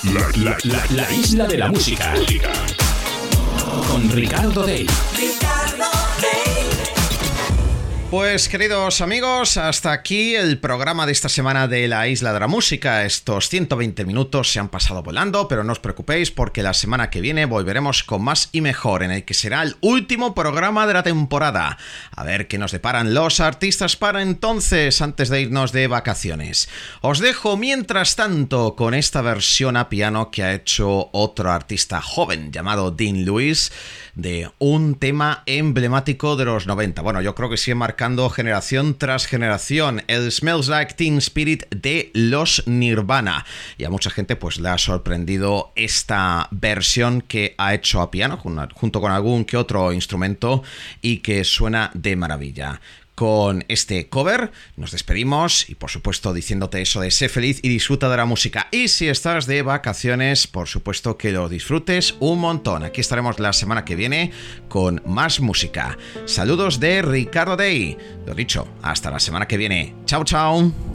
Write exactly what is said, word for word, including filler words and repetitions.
La, la, la, la isla de la música. Con Ricardo Day. Ricardo Day. Pues queridos amigos, hasta aquí el programa de esta semana de la Isla de la Música. Estos ciento veinte minutos se han pasado volando, pero no os preocupéis porque la semana que viene volveremos con más y mejor, en el que será el último programa de la temporada. A ver qué nos deparan los artistas para entonces, antes de irnos de vacaciones. Os dejo mientras tanto con esta versión a piano que ha hecho otro artista joven llamado Dean Lewis, de un tema emblemático de los noventa. Bueno, yo creo que sigue marcando generación tras generación, el Smells Like Teen Spirit de los Nirvana. Y a mucha gente pues le ha sorprendido esta versión que ha hecho a piano junto con algún que otro instrumento y que suena de maravilla. Con este cover nos despedimos y por supuesto diciéndote eso de sé feliz y disfruta de la música. Y si estás de vacaciones, por supuesto que lo disfrutes un montón. Aquí estaremos la semana que viene con más música. Saludos de Ricardo Day. Lo dicho, hasta la semana que viene. Chao, chao.